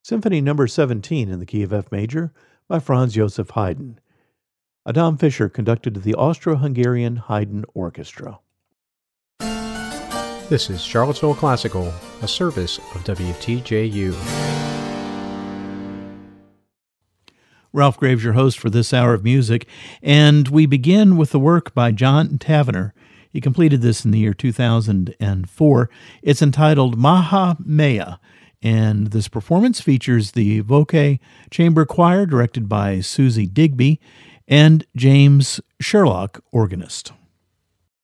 Symphony Number 17 in the key of F major by Franz Joseph Haydn. Adam Fischer conducted the Austro-Hungarian Haydn Orchestra. This is Charlottesville Classical, a service of WTJU. Ralph Graves, your host for this hour of music, and we begin with the work by John Tavener. He completed this in the year 2004. It's entitled Maha Mea, and this performance features the Voce Chamber Choir, directed by Susie Digby, and James Sherlock, organist.